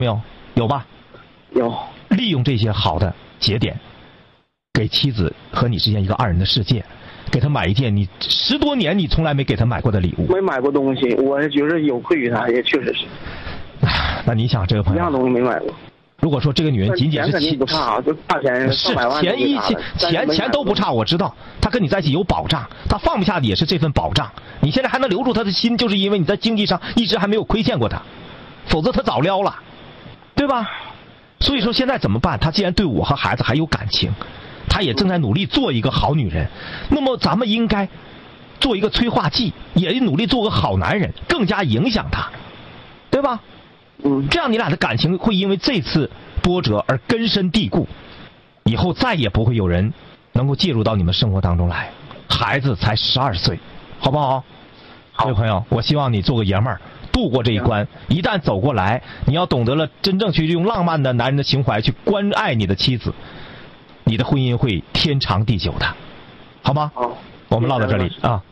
没有？有吧？ 有。 利用这些好的节点，给妻子和你之间一个2人的世界，给她买一件你10多年你从来没给她买过的礼物。 没买过东西，我觉得有愧于她，也确实是。 那你想，这个朋友， 一样东西没买过。 如果说这个女人仅仅是钱不差，就大钱上百万钱都不差，我知道，她跟你在一起有保障，她放不下的也是这份保障。你现在还能留住她的心，就是因为你在经济上一直还没有亏欠过她，否则她早撩了，对吧？所以说现在怎么办？她既然对我和孩子还有感情，她也正在努力做一个好女人，那么咱们应该做一个催化剂，也努力做个好男人，更加影响她，对吧？这样你俩的感情会因为这次波折而根深蒂固，以后再也不会有人能够介入到你们生活当中来。孩子才12岁，好不好？好，这位朋友，我希望你做个爷们儿，度过这一关。一旦走过来，你要懂得了真正去用浪漫的男人的情怀去关爱你的妻子，你的婚姻会天长地久的，好吗？ 好， 我们唠到这里啊。